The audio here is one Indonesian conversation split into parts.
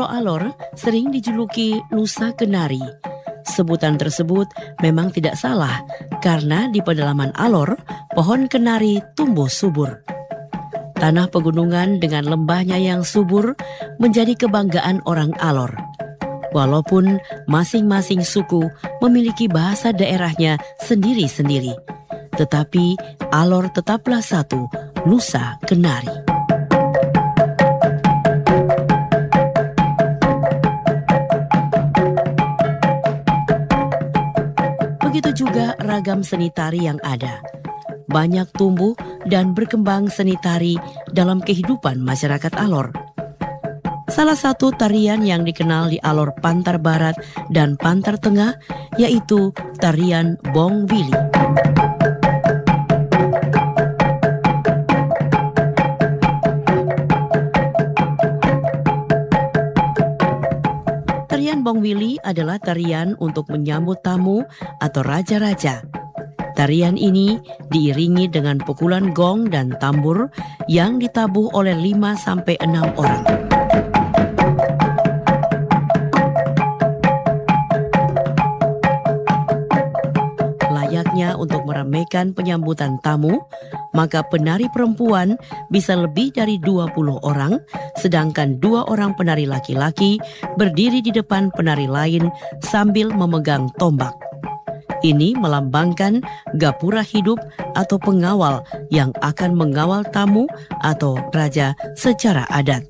Pulau Alor sering dijuluki Nusa Kenari. Sebutan tersebut memang tidak salah karena di pedalaman Alor, pohon kenari tumbuh subur. Tanah pegunungan dengan lembahnya yang subur menjadi kebanggaan orang Alor. Walaupun masing-masing suku memiliki bahasa daerahnya sendiri-sendiri, tetapi Alor tetaplah satu, Nusa Kenari. Begitu juga ragam seni tari yang ada. Banyak tumbuh dan berkembang seni tari dalam kehidupan masyarakat Alor. Salah satu tarian yang dikenal di Alor Pantar Barat dan Pantar Tengah yaitu tarian Bong Wili. Tarian Bong Wili adalah tarian untuk menyambut tamu atau raja-raja. Tarian ini diiringi dengan pukulan gong dan tambur yang ditabuh oleh 5-6 orang. Layaknya untuk meramaikan penyambutan tamu, maka penari perempuan bisa lebih dari 20 orang, sedangkan 2 orang penari laki-laki berdiri di depan penari lain sambil memegang tombak. Ini melambangkan gapura hidup atau pengawal yang akan mengawal tamu atau raja secara adat.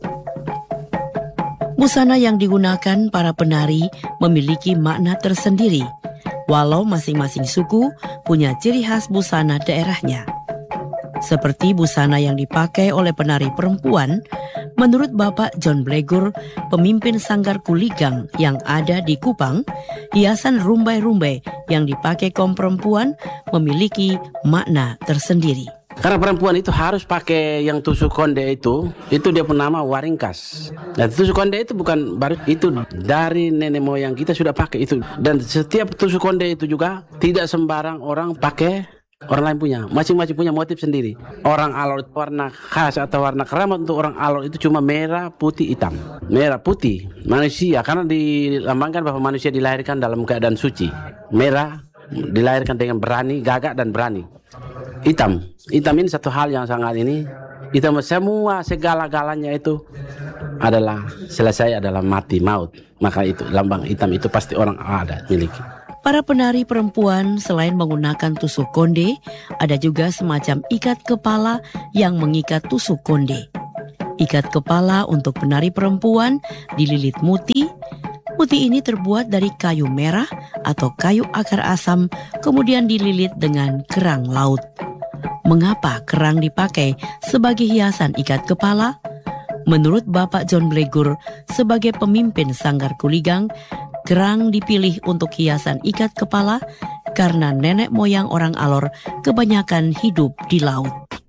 Busana yang digunakan para penari memiliki makna tersendiri, walau masing-masing suku punya ciri khas busana daerahnya. Seperti busana yang dipakai oleh penari perempuan, menurut Bapak John Blegur, pemimpin Sanggar Kuligang yang ada di Kupang, hiasan rumbai-rumbai yang dipakai kaum perempuan memiliki makna tersendiri. Karena perempuan itu harus pakai yang tusuk konde itu dia pun nama waringkas. Dan tusuk konde itu bukan baru, itu dari nenek moyang kita sudah pakai itu. Dan setiap tusuk konde itu juga tidak sembarang orang pakai, orang lain punya. Masing-masing punya motif sendiri. Orang Alor warna khas atau warna keramat untuk orang Alor itu cuma merah, putih, hitam. Merah, putih, manusia. Karena dilambangkan bahwa manusia dilahirkan dalam keadaan suci. Merah, dilahirkan dengan berani, gagah dan berani. Hitam ini satu hal yang sangat ini. Hitam semua segala-galanya itu adalah selesai adalah mati, maut. Maka itu lambang hitam itu pasti orang ada miliki. Para penari perempuan selain menggunakan tusuk konde, ada juga semacam ikat kepala yang mengikat tusuk konde. Ikat kepala untuk penari perempuan dililit muti. Muti ini terbuat dari kayu merah atau kayu akar asam, kemudian dililit dengan kerang laut. Mengapa kerang dipakai sebagai hiasan ikat kepala? Menurut Bapak John Blegur, sebagai pemimpin Sanggar Kuligang, kerang dipilih untuk hiasan ikat kepala karena nenek moyang orang Alor kebanyakan hidup di laut.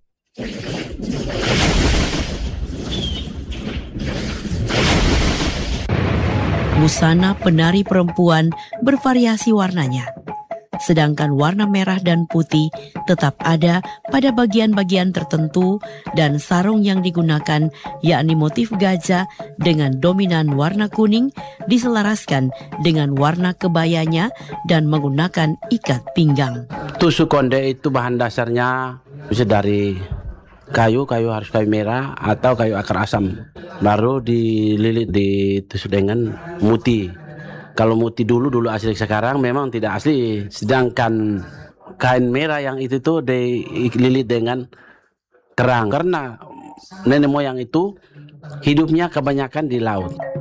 Busana penari perempuan bervariasi warnanya. Sedangkan warna merah dan putih tetap ada pada bagian-bagian tertentu dan sarung yang digunakan yakni motif gajah dengan dominan warna kuning diselaraskan dengan warna kebayanya dan menggunakan ikat pinggang. Tusuk konde itu bahan dasarnya bisa dari kayu harus kayu merah atau kayu akar asam. Baru dililit ditusuk dengan muti. Kalau muti dulu asli, sekarang memang tidak asli. Sedangkan kain merah yang itu tuh dililit dengan kerang. Karena nenek moyang itu hidupnya kebanyakan di laut.